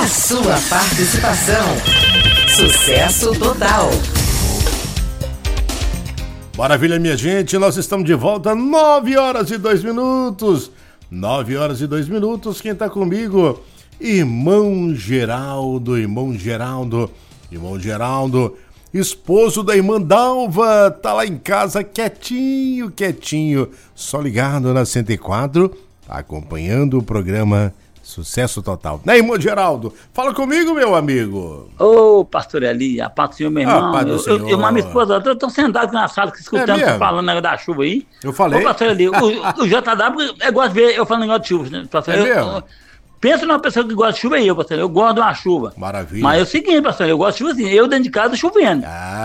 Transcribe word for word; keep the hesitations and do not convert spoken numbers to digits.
A sua participação. Sucesso total. Maravilha, minha gente, nós estamos de volta, nove horas e dois minutos. nove horas e dois minutos, quem tá comigo? Irmão Geraldo, irmão Geraldo, irmão Geraldo, esposo da irmã Dalva, tá lá em casa quietinho, quietinho, só ligado na cento e quatro, acompanhando o programa Sucesso Total. Né, irmão Geraldo? Fala comigo, meu amigo. Ô, oh, pastor Eli, a paz do Senhor, meu irmão. Ah, paz do eu, Senhor. eu, eu, minha esposa, eu tô sentado aqui na sala, escutando É você falando negócio da chuva aí. Eu falei. Ô, pastor Eli, o, o J W, eu gosto de ver eu falando negócio de chuva, né, pastor? É eu, mesmo? eu, pensa numa pessoa que gosta de chuva aí, eu, pastor. Eu gosto de uma chuva. Maravilha. Mas é o seguinte, pastor, eu gosto de chuva assim, eu dentro de casa chovendo. Ah.